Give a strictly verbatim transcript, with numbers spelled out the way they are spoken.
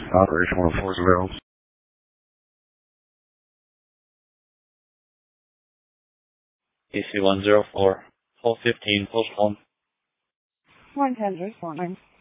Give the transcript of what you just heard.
Operation one four zero. A C one zero four, hold fifteen, postpone. one ten, responding.